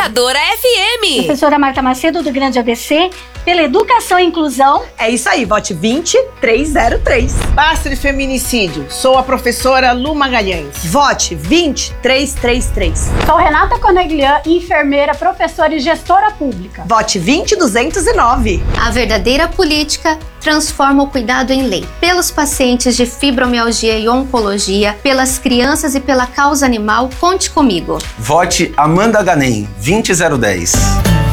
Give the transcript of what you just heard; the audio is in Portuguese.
Educadora FM. Professora Marta Macedo, do Grande ABC, pela educação e inclusão. É isso aí, vote 20303. Basta de feminicídio. Sou a professora Lu Magalhães. Vote 20333. Sou Renata Coneglian, enfermeira, professora e gestora pública. Vote 20209. A verdadeira política transforma o cuidado em lei. Pelos pacientes de fibromialgia e oncologia, pelas crianças e pela causa animal, conte comigo. Vote Amanda Ganem, 20010.